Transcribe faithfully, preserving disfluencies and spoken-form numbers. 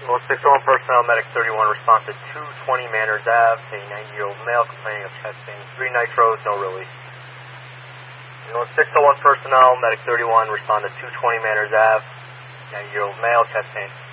Well, six oh one personnel, medic thirty-one, response to two twenty Manners Ave, a ninety-year-old male complaining of chest pain, three nitros, no release. Well, six oh one personnel, medic thirty-one, respond to two twenty Manners Ave, ninety-year-old male, chest pain.